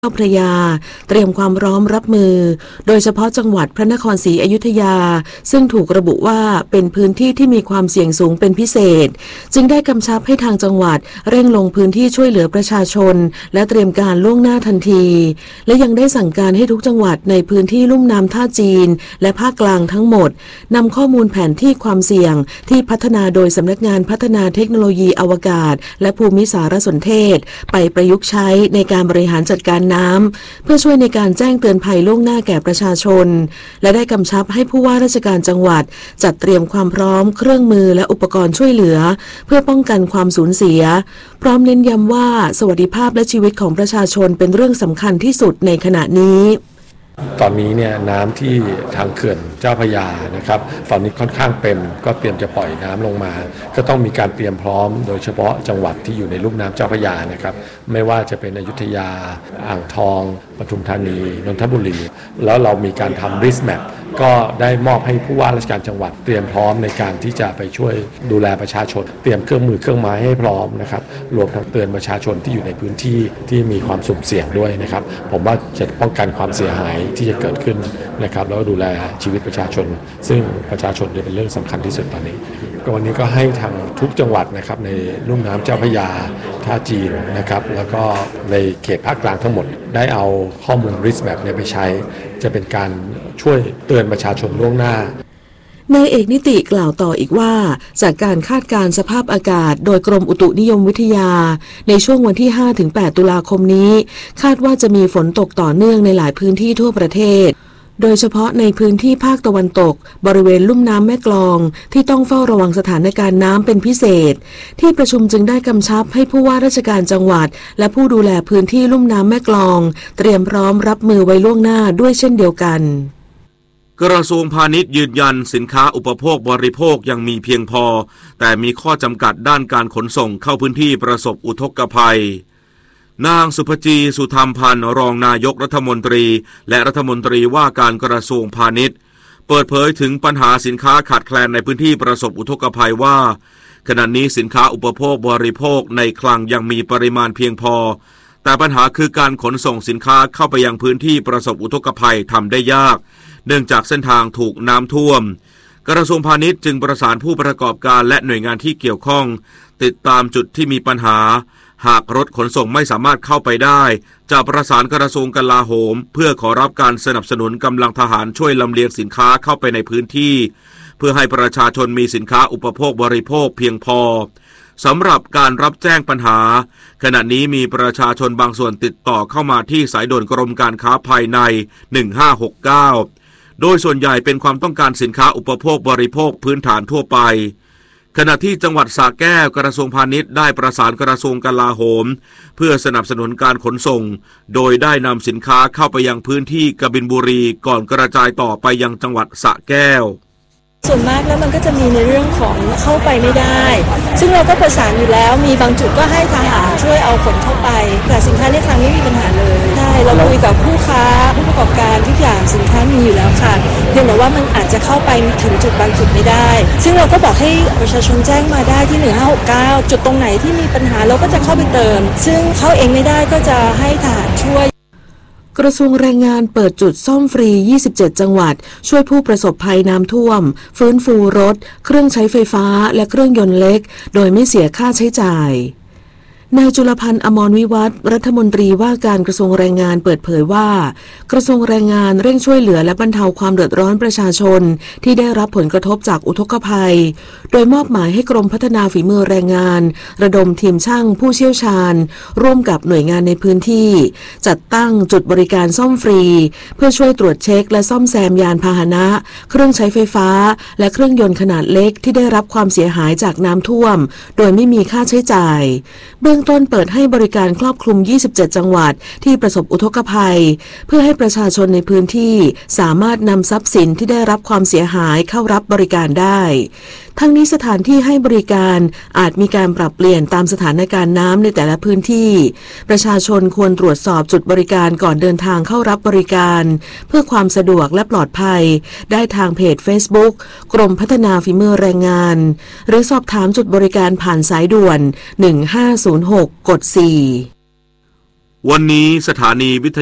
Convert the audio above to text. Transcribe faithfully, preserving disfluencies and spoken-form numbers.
เจ้าพระยาเตรียมความพร้อมรับมือโดยเฉพาะจังหวัดพระนครศรีอยุธยาซึ่งถูกระบุว่าเป็นพื้นที่ที่มีความเสี่ยงสูงเป็นพิเศษจึงได้กำชับให้ทางจังหวัดเร่งลงพื้นที่ช่วยเหลือประชาชนและเตรียมการล่วงหน้าทันทีและยังได้สั่งการให้ทุกจังหวัดในพื้นที่ลุ่มน้ำท่าจีนและภาคกลางทั้งหมดนำข้อมูลแผนที่ความเสี่ยงที่พัฒนาโดยสำนักงานพัฒนาเทคโนโลยีอวกาศและภูมิสารสนเทศไปประยุกต์ใช้ในการบริหารจัดการน้ำเพื่อช่วยในการแจ้งเตือนภัยล่วงหน้าแก่ประชาชนและได้กำชับให้ผู้ว่าราชการจังหวัดจัดเตรียมความพร้อมเครื่องมือและอุปกรณ์ช่วยเหลือเพื่อป้องกันความสูญเสียพร้อมเน้นย้ำว่าสวัสดิภาพและชีวิตของประชาชนเป็นเรื่องสำคัญที่สุดในขณะนี้ตอนนี้เนี่ยน้ำที่ทางเขื่อนเจ้าพระยานะครับตอนนี้ค่อนข้างเต็มก็เตรียมจะปล่อยน้ำลงมาก็ต้องมีการเตรียมพร้อมโดยเฉพาะจังหวัดที่อยู่ในลุ่มน้ำเจ้าพระยานะครับไม่ว่าจะเป็นอยุธยาอ่างทองปทุมธานีนนทบุรีแล้วเรามีการทำ risk map ก็ได้มอบให้ผู้ว่าราชการจังหวัดเตรียมพร้อมในการที่จะไปช่วยดูแลประชาชนเตรียมเครื่องมือเครื่องไม้ให้พร้อมนะครับรวมทั้งเตือนประชาชนที่อยู่ในพื้นที่ที่มีความสุ่มเสี่ยงด้วยนะครับผมว่าจะป้องกันความเสียหายที่จะเกิดขึ้นนะครับแล้วดูแลชีวิตประชาชนซึ่งประชาชนจะเป็นเรื่องสำคัญที่สุดตอนนี้วันนี้ก็ให้ทางทุกจังหวัดนะครับในลุ่มน้ำเจ้าพระยาท่าจีนนะครับแล้วก็ในเขตภาคกลางทั้งหมดได้เอาข้อมูล risk map เนี่ยไปใช้จะเป็นการช่วยเตือนประชาชนล่วงหน้านายเอกนิติกล่าวต่ออีกว่าจากการคาดการณ์สภาพอากาศโดยกรมอุตุนิยมวิทยาในช่วงวันที่ ห้าถึงแปด ตุลาคมนี้คาดว่าจะมีฝนตกต่อเนื่องในหลายพื้นที่ทั่วประเทศโดยเฉพาะในพื้นที่ภาคตะวันตกบริเวณลุ่มน้ำแม่กลองที่ต้องเฝ้าระวังสถานการณ์น้ำเป็นพิเศษที่ประชุมจึงได้กำชับให้ผู้ว่าราชการจังหวัดและผู้ดูแลพื้นที่ลุ่มน้ำแม่กลองเตรียมพร้อมรับมือไว้ล่วงหน้าด้วยเช่นเดียวกันกระทรวงพาณิชย์ยืนยันสินค้าอุปโภคบริโภคยังมีเพียงพอแต่มีข้อจำกัดด้านการขนส่งเข้าพื้นที่ประสบอุทกภัยนางสุภจีสุธรรมพันธ์รองนายกรัฐมนตรีและรัฐมนตรีว่าการกระทรวงพาณิชย์เปิดเผยถึงปัญหาสินค้าขาดแคลนในพื้นที่ประสบอุทกภัยว่าขณะนี้สินค้าอุปโภคบริโภคในคลังยังมีปริมาณเพียงพอแต่ปัญหาคือการขนส่งสินค้าเข้าไปยังพื้นที่ประสบอุทกภัยทำได้ยากเนื่องจากเส้นทางถูกน้ำท่วมกระทรวงพาณิชย์จึงประสานผู้ประกอบการและหน่วยงานที่เกี่ยวข้องติดตามจุดที่มีปัญหาหากรถขนส่งไม่สามารถเข้าไปได้จะประสานกระทรวงกลาโหมเพื่อขอรับการสนับสนุนกำลังทหารช่วยลำเลียงสินค้าเข้าไปในพื้นที่เพื่อให้ประชาชนมีสินค้าอุปโภคบริโภคเพียงพอสำหรับการรับแจ้งปัญหาขณะนี้มีประชาชนบางส่วนติดต่อเข้ามาที่สายด่วนกรมการค้าภายในหนึ่งห้าหกเก้าโดยส่วนใหญ่เป็นความต้องการสินค้าอุปโภคบริโภคพื้นฐานทั่วไปขณะที่จังหวัดสระแก้วกระทรวงพาณิชย์ได้ประสานกระทรวงกลาโหมเพื่อสนับสนุนการขนส่งโดยได้นำสินค้าเข้าไปยังพื้นที่กบินบุรีก่อนกระจายต่อไปยังจังหวัดสระแก้วส่วนมากแล้วมันก็จะมีในเรื่องของเข้าไปไม่ได้ซึ่งเราก็ประสานอยู่แล้วมีบางจุดก็ให้ทหารช่วยเอาขนเข้าไปแต่สินค้าในครั้งนี้มีปัญหาเลยใช่เราคุยกับผู้ค้าผู้ประกอบการทุกอย่างสินค้ามีอยู่แล้วค่ะเพียงแต่ว่ามันอาจจะเข้าไปถึงจุดบางจุดไม่ได้ซึ่งเราก็บอกให้ประชาชนแจ้งมาได้ที่หนึ่งห้าหกเก้าจุดตรงไหนที่มีปัญหาเราก็จะเข้าไปเติมซึ่งเข้าเองไม่ได้ก็จะให้ทหารช่วยกระทรวงแรงงานเปิดจุดซ่อมฟรียี่สิบเจ็ดจังหวัดช่วยผู้ประสบภัยน้ำท่วมฟื้นฟูรถเครื่องใช้ไฟฟ้าและเครื่องยนต์เล็กโดยไม่เสียค่าใช้จ่ายนายจุลพันธ์อมรวิวัฒน์รัฐมนตรีว่าการกระทรวงแรงงานเปิดเผยว่ากระทรวงแรงงานเร่งช่วยเหลือและบรรเทาความเดือดร้อนประชาชนที่ได้รับผลกระทบจากอุทกภัยโดยมอบหมายให้กรมพัฒนาฝีมือแรงงานระดมทีมช่างผู้เชี่ยวชาญร่วมกับหน่วยงานในพื้นที่จัดตั้งจุดบริการซ่อมฟรีเพื่อช่วยตรวจเช็คและซ่อมแซมยานพาหนะเครื่องใช้ไฟฟ้าและเครื่องยนต์ขนาดเล็กที่ได้รับความเสียหายจากน้ำท่วมโดยไม่มีค่าใช้จ่ายเบื้องต้นเปิดให้บริการครอบคลุมยี่สิบเจ็ดจังหวัดที่ประสบอุทกภัยเพื่อให้ประชาชนในพื้นที่สามารถนำทรัพย์สินที่ได้รับความเสียหายเข้ารับบริการได้ทั้งนี้สถานที่ให้บริการอาจมีการปรับเปลี่ยนตามสถานการณ์น้ำในแต่ละพื้นที่ประชาชนควรตรวจสอบจุดบริการก่อนเดินทางเข้ารับบริการเพื่อความสะดวกและปลอดภัยได้ทางเพจ Facebook กรมพัฒนาฝีมือแรงงานหรือสอบถามจุดบริการผ่านสายด่วนหนึ่งห้าศูนย์หกกดสี่วันนี้สถานีวิท